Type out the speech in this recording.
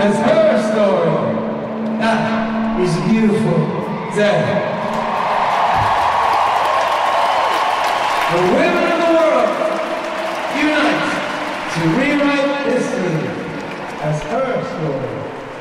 as her story. That is a beautiful day. The women of the world unite to rewrite history as her story.